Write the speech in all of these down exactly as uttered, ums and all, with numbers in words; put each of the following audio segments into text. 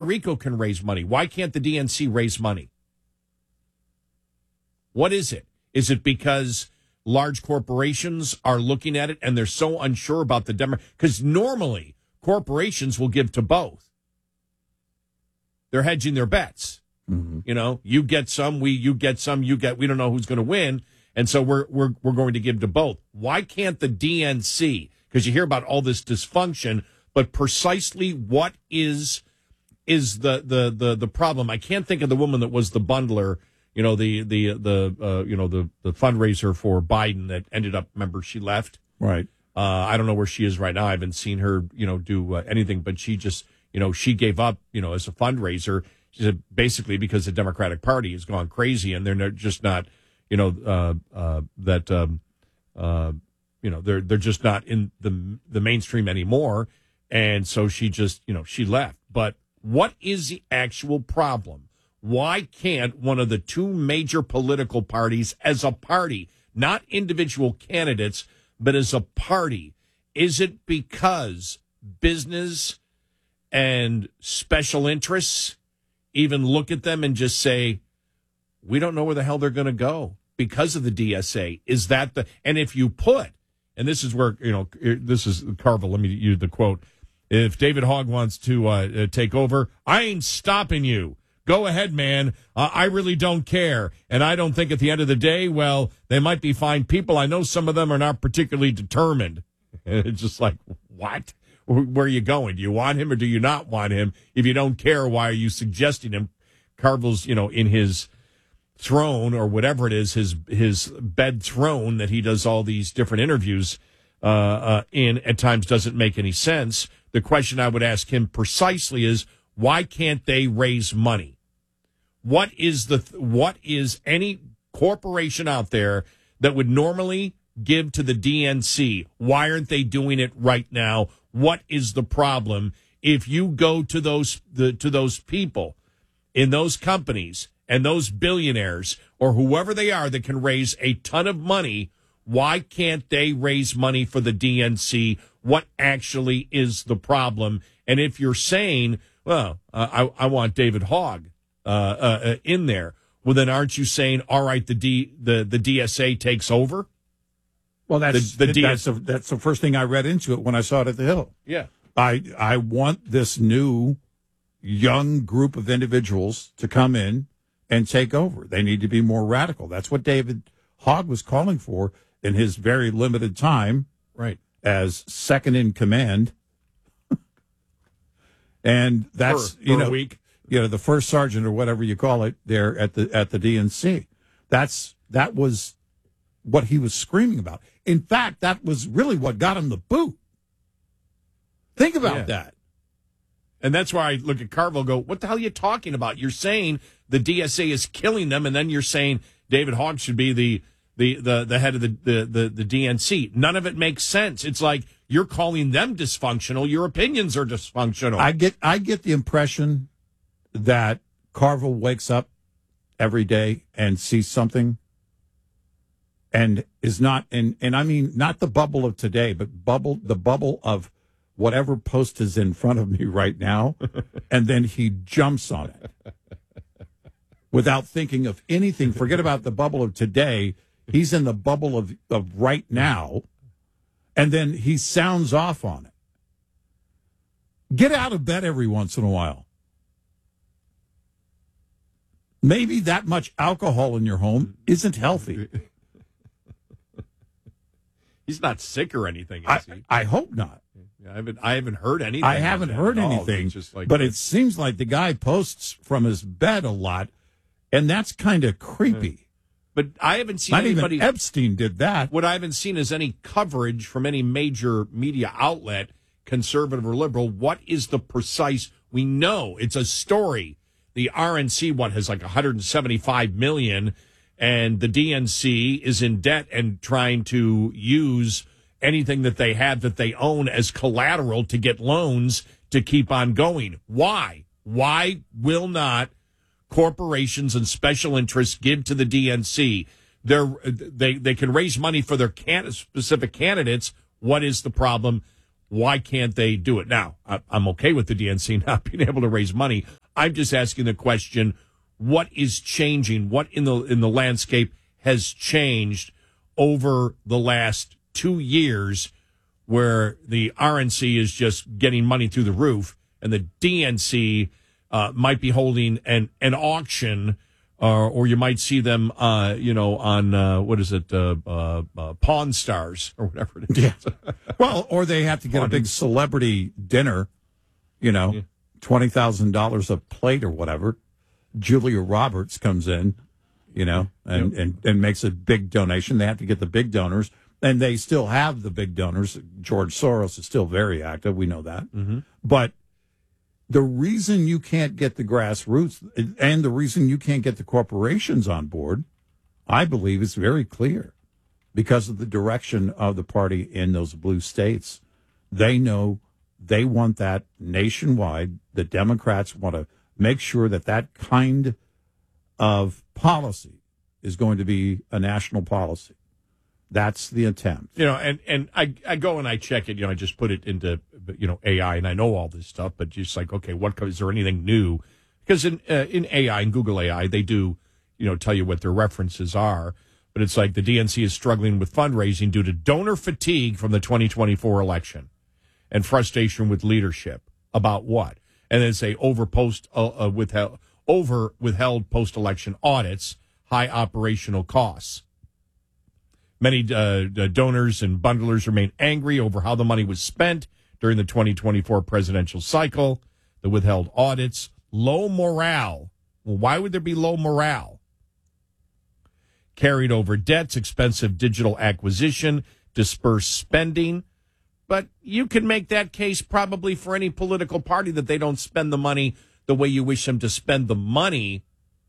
Rico can raise money. Why can't the D N C raise money? What is it? Is it because large corporations are looking at it and they're so unsure about the demo? Because normally corporations will give to both. They're hedging their bets. Mm-hmm. You know, you get some, we you get some, you get. We don't know who's going to win, and so we're we're we're going to give to both. Why can't the D N C? Because you hear about all this dysfunction, but precisely what is is the the the the problem? I can't think of the woman that was the bundler. You know, the the the uh, you know the the fundraiser for Biden that ended up. Remember, she left. Right. Uh, I don't know where she is right now. I haven't seen her, you know, do uh, anything. But she just, you know, she gave up, you know, as a fundraiser. She said basically because the Democratic Party has gone crazy and they're not, just not, you know, uh, uh, that, um, uh, you know, they're they're just not in the the mainstream anymore. And so she just, you know, she left. But what is the actual problem? Why can't one of the two major political parties as a party, not individual candidates, but as a party, is it because business and special interests even look at them and just say, we don't know where the hell they're going to go because of the D S A? Is that the, and if you put, and this is where, you know, this is Carville, let me use the quote. If David Hogg wants to uh, take over, I ain't stopping you. Go ahead, man. Uh, I really don't care. And I don't think at the end of the day, well, they might be fine people. I know some of them are not particularly determined. And it's just like, what? Where are you going? Do you want him or do you not want him? If you don't care, why are you suggesting him? Carville's, you know, in his throne or whatever it is, his his bed throne that he does all these different interviews uh, uh, in at times doesn't make any sense. The question I would ask him precisely is, why can't they raise money? What is the what is any corporation out there that would normally give to the D N C? Why aren't they doing it right now? What is the problem? If you go to those the, to those people in those companies and those billionaires or whoever they are that can raise a ton of money, why can't they raise money for the D N C? What actually is the problem? And if you're saying, well, uh, I, I want David Hogg uh, uh, in there, well, then aren't you saying, all right, the D the, the D S A takes over? Well, that's the, the D S A. that's, a, that's the first thing I read into it when I saw it at the Hill. Yeah, I I want this new young group of individuals to come in and take over. They need to be more radical. That's what David Hogg was calling for in his very limited time, right, as second in command. And that's for, for you know, a week. you know, the first sergeant or whatever you call it there at the at the D N C. That's that was what he was screaming about. In fact, that was really what got him the boot. Think about yeah. that. And that's why I look at Carville and go, what the hell are you talking about? You're saying the D S A is killing them, and then you're saying David Hogg should be the the the, the head of the, the, the, the D N C. None of it makes sense. It's like you're calling them dysfunctional. Your opinions are dysfunctional. I get I get the impression that Carville wakes up every day and sees something and is not, and, and I mean, not the bubble of today, but bubble the bubble of whatever post is in front of me right now, and then he jumps on it without thinking of anything. Forget about the bubble of today. He's in the bubble of, of right now, and then he sounds off on it. Get out of bed every once in a while. Maybe that much alcohol in your home isn't healthy. He's not sick or anything, I, is he? I hope not. I haven't. I haven't heard anything. I haven't heard anything. Just like but it seems like the guy posts from his bed a lot, and that's kind of creepy. But I haven't seen Not anybody. Even Epstein did that. What I haven't seen is any coverage from any major media outlet, conservative or liberal. What is the precise? We know it's a story. The R N C what has like one hundred seventy-five million, and the D N C is in debt and trying to use anything that they have that they own as collateral to get loans to keep on going. Why? Why will not corporations and special interests give to the D N C? They're, they they can raise money for their can- specific candidates. What is the problem? Why can't they do it? Now, I, I'm okay with the D N C not being able to raise money. I'm just asking the question, what is changing? What in the in the landscape has changed over the last two years where the R N C is just getting money through the roof and the D N C uh, might be holding an, an auction, uh, or you might see them, uh, you know, on, uh, what is it, uh, uh, uh, Pawn Stars or whatever it is. Yeah. Well, or they have to get Pawn. a big celebrity dinner, you know, yeah. twenty thousand dollars a plate or whatever. Julia Roberts comes in, you know, and, yep. and, and makes a big donation. They have to get the big donors. And they still have the big donors. George Soros is still very active. We know that. Mm-hmm. But the reason you can't get the grassroots and the reason you can't get the corporations on board, I believe, is very clear because of the direction of the party in those blue states. They know they want that nationwide. The Democrats want to make sure that that kind of policy is going to be a national policy. That's the attempt. You know, and, and I, I go and I check it, you know, I just put it into, you know, A I, and I know all this stuff, but just like, okay, what is there anything new? Because in uh, in A I, in Google A I, they do, you know, tell you what their references are. But it's like the D N C is struggling with fundraising due to donor fatigue from the twenty twenty-four election and frustration with leadership. About what? And then say over post uh, uh, withheld, over withheld post-election audits, high operational costs. Many uh, donors and bundlers remain angry over how the money was spent during the twenty twenty-four presidential cycle, the withheld audits, low morale. Well, why would there be low morale? Carried over debts, expensive digital acquisition, dispersed spending. But you can make that case probably for any political party that they don't spend the money the way you wish them to spend the money.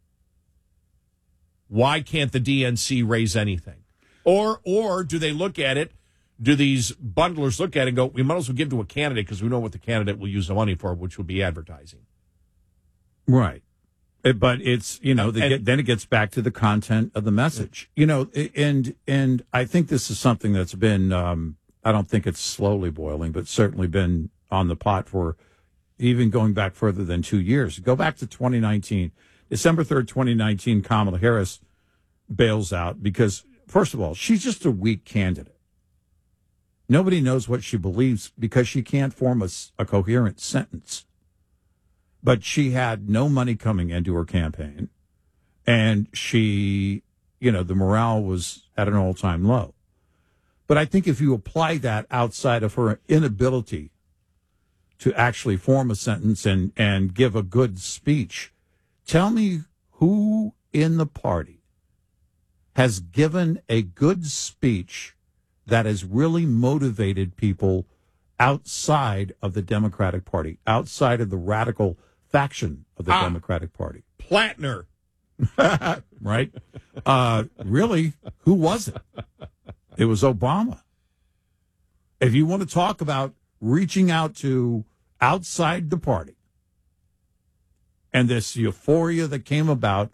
Why can't the D N C raise anything? Or or do they look at it, do these bundlers look at it and go, we might as well give to a candidate because we know what the candidate will use the money for, which will be advertising. Right. But it's, you know, the, and, then it gets back to the content of the message. You know, and and I think this is something that's been, um, I don't think it's slowly boiling, but certainly been on the pot for even going back further than two years. Go back to twenty nineteen. December third, twenty nineteen, Kamala Harris bails out because, first of all, she's just a weak candidate. Nobody knows what she believes because she can't form a, a coherent sentence. But she had no money coming into her campaign, and she, you know, the morale was at an all-time low. But I think if you apply that outside of her inability to actually form a sentence and, and give a good speech, tell me who in the party has given a good speech that has really motivated people outside of the Democratic Party, outside of the radical faction of the ah, Democratic Party. Plattner. Right? Uh, really, who was it? It was Obama. If you want to talk about reaching out to outside the party and this euphoria that came about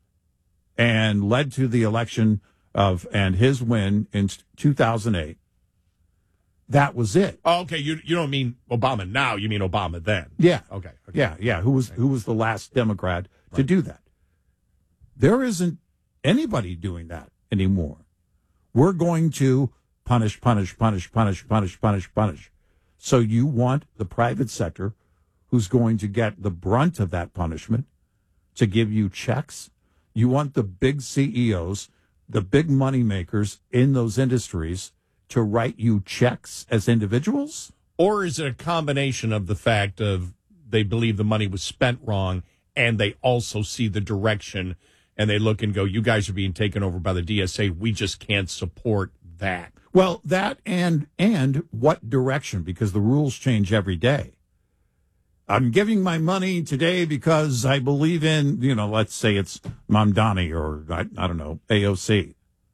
and led to the election of and his win in two thousand eight, that was it. Oh, okay, you you don't mean Obama now, you mean Obama then. Yeah. Okay. okay. Yeah, yeah. Who was who was the last Democrat to right. do that? There isn't anybody doing that anymore. We're going to punish, punish, punish, punish, punish, punish, punish. So you want the private sector, who's going to get the brunt of that punishment, to give you checks. You want the big C E Os, the big money makers in those industries, to write you checks as individuals? Or is it a combination of the fact of they believe the money was spent wrong and they also see the direction and they look and go, you guys are being taken over by the D S A. We just can't support that. Well, that and and what direction? Because the rules change every day. I'm giving my money today because I believe in, you know, let's say it's Mamdani or, I, I don't know, A O C.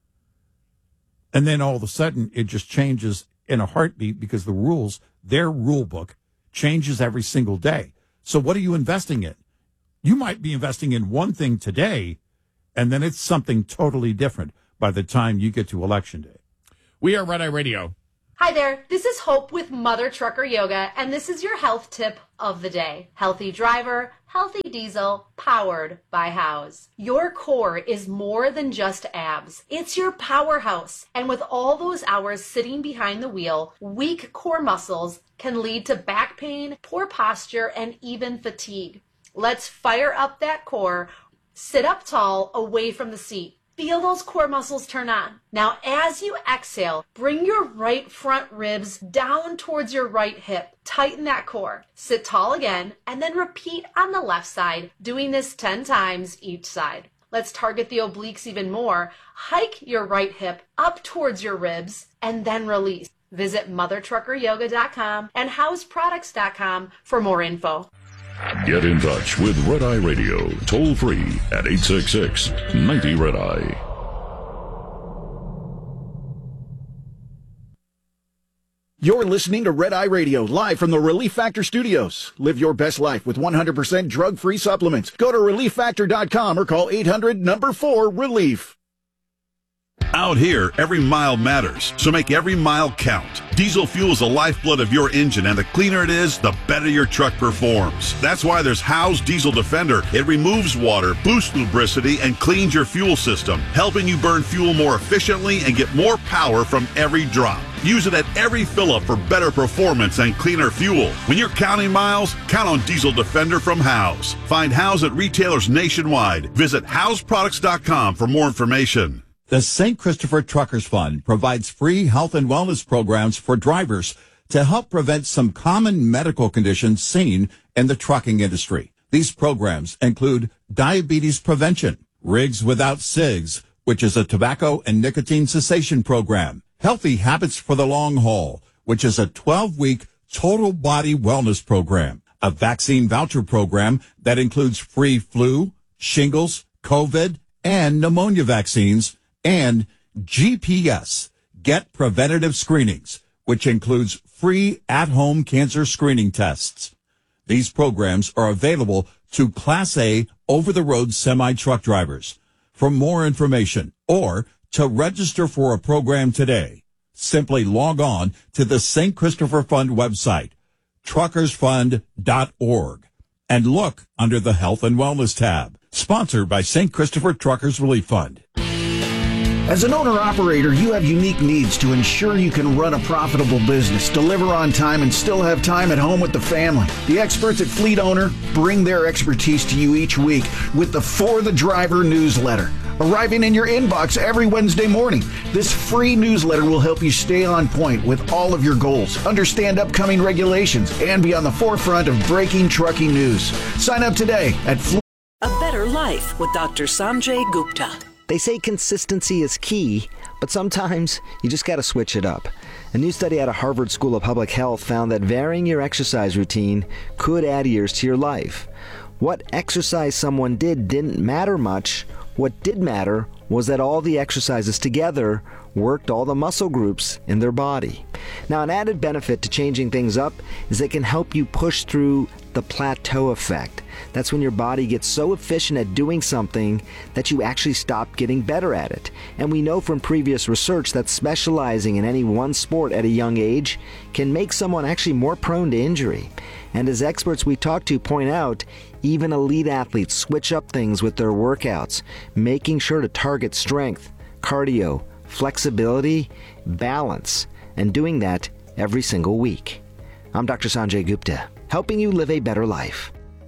And then all of a sudden, it just changes in a heartbeat because the rules, their rule book, changes every single day. So what are you investing in? You might be investing in one thing today, and then it's something totally different by the time you get to Election Day. We are Red Eye Radio. Hi there, this is Hope with Mother Trucker Yoga, and this is your health tip of the day. Healthy driver, healthy diesel, powered by House. Your core is more than just abs. It's your powerhouse. And with all those hours sitting behind the wheel, weak core muscles can lead to back pain, poor posture, and even fatigue. Let's fire up that core. Sit up tall, away from the seat. Feel those core muscles turn on. Now, as you exhale, bring your right front ribs down towards your right hip. Tighten that core. Sit tall again, and then repeat on the left side, doing this ten times each side. Let's target the obliques even more. Hike your right hip up towards your ribs, and then release. Visit mother trucker yoga dot com and house products dot com for more info. Get in touch with Red Eye Radio, toll free at eight six six, nine zero, Red Eye. You're listening to Red Eye Radio, live from the Relief Factor Studios. Live your best life with one hundred percent drug-free supplements. Go to relief factor dot com or call eight hundred, number four, relief. Out here, every mile matters, so make every mile count. Diesel fuel is the lifeblood of your engine, and the cleaner it is, the better your truck performs. That's why there's Howe's Diesel Defender. It removes water, boosts lubricity, and cleans your fuel system, helping you burn fuel more efficiently and get more power from every drop. Use it at every fill-up for better performance and cleaner fuel. When you're counting miles, count on Diesel Defender from Howe's. Find Howe's at retailers nationwide. Visit house products dot com for more information. The Saint Christopher Truckers Fund provides free health and wellness programs for drivers to help prevent some common medical conditions seen in the trucking industry. These programs include diabetes prevention, Rigs Without Cigs, which is a tobacco and nicotine cessation program, Healthy Habits for the Long Haul, which is a twelve-week total body wellness program, a vaccine voucher program that includes free flu, shingles, COVID, and pneumonia vaccines, and G P S, Get Preventative Screenings, which includes free at-home cancer screening tests. These programs are available to Class A over-the-road semi-truck drivers. For more information or to register for a program today, simply log on to the Saint Christopher Fund website, truckers fund dot org, and look under the Health and Wellness tab. Sponsored by Saint Christopher Truckers Relief Fund. As an owner-operator, you have unique needs to ensure you can run a profitable business, deliver on time, and still have time at home with the family. The experts at Fleet Owner bring their expertise to you each week with the For the Driver newsletter, arriving in your inbox every Wednesday morning. This free newsletter will help you stay on point with all of your goals, understand upcoming regulations, and be on the forefront of breaking trucking news. Sign up today at Fleet. A Better Life with Doctor Sanjay Gupta. They say consistency is key, but sometimes you just got to switch it up. A new study out of Harvard School of Public Health found that varying your exercise routine could add years to your life. What exercise someone did didn't matter much. What did matter was that all the exercises together worked all the muscle groups in their body. Now, an added benefit to changing things up is it can help you push through the plateau effect. That's when your body gets so efficient at doing something that you actually stop getting better at it. And we know from previous research that specializing in any one sport at a young age can make someone actually more prone to injury. And as experts we talk to point out, even elite athletes switch up things with their workouts, making sure to target strength, cardio, flexibility, balance, and doing that every single week. I'm Doctor Sanjay Gupta, helping you live a better life.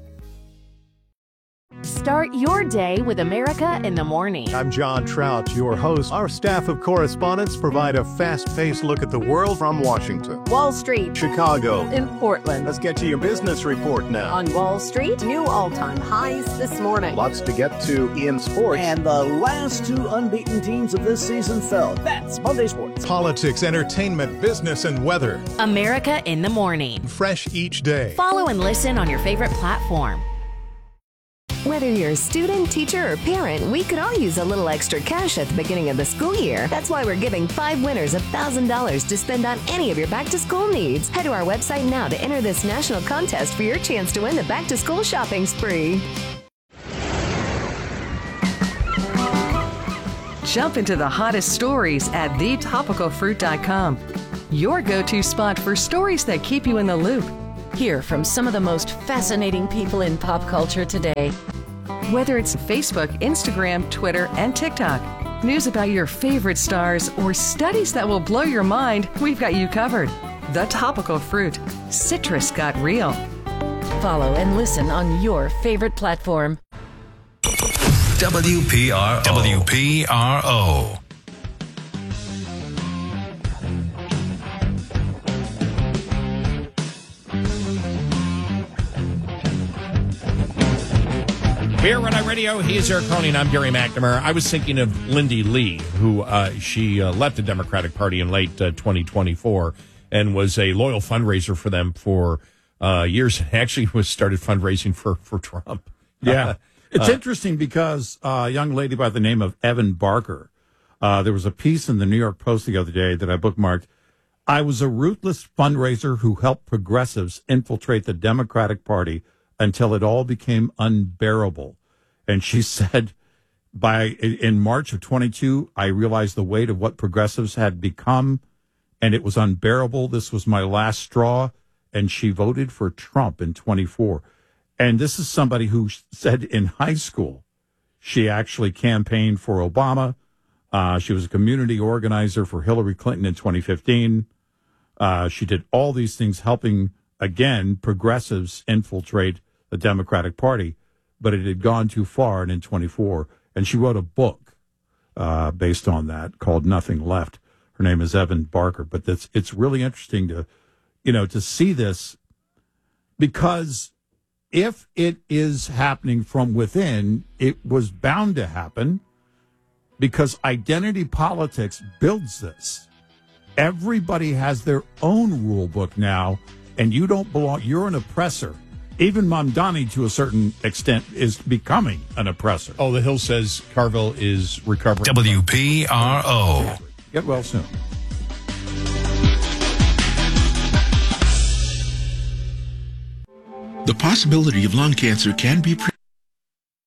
Start your day with America in the Morning. I'm John Trout, your host. Our staff of correspondents provide a fast-paced look at the world from Washington, Wall Street, Chicago, in Portland. Let's get to your business report now. On Wall Street, new all-time highs this morning. Lots to get to in sports. And the last two unbeaten teams of this season fell. That's Monday Sports. Politics, entertainment, business, and weather. America in the Morning. Fresh each day. Follow and listen on your favorite platform. Whether you're a student, teacher, or parent, we could all use a little extra cash at the beginning of the school year. That's why we're giving five winners one thousand dollars to spend on any of your back-to-school needs. Head to our website now to enter this national contest for your chance to win the back-to-school shopping spree. Jump into the hottest stories at the topical fruit dot com. your go-to spot for stories that keep you in the loop. Hear from some of the most fascinating people in pop culture today. Whether it's Facebook, Instagram, Twitter, and TikTok, news about your favorite stars, or studies that will blow your mind, we've got you covered. The Topical Fruit. Citrus got real. Follow and listen on your favorite platform. W P R O. W P R O. Here on iRadio, he is Eric Coney, and I'm Gary McNamara. I was thinking of Lindy Lee, who uh, she uh, left the Democratic Party in late uh, twenty twenty-four and was a loyal fundraiser for them for uh, years. Actually, was started fundraising for, for Trump. Yeah. It's uh, interesting because uh, a young lady by the name of Evan Barker, uh, there was a piece in the New York Post the other day that I bookmarked. I was a ruthless fundraiser who helped progressives infiltrate the Democratic Party until it all became unbearable. And she said, by in March of twenty-two, I realized the weight of what progressives had become, and it was unbearable. This was my last straw. And she voted for Trump in twenty-four. And this is somebody who said in high school, she actually campaigned for Obama. Uh, she was a community organizer for Hillary Clinton in twenty fifteen. Uh, she did all these things helping, again, progressives infiltrate the Democratic Party, but it had gone too far, and in twenty-four, and she wrote a book uh, based on that called Nothing Left. Her name is Evan Barker, but that's, it's really interesting to, you know, to see this, because if it is happening from within, it was bound to happen, because identity politics builds this. Everybody has their own rule book now, and you don't belong. You're an oppressor. Even Mamdani, to a certain extent, is becoming an oppressor. Oh, the Hill says Carville is recovering. W P R O. Get well soon. The possibility of lung cancer can be pre-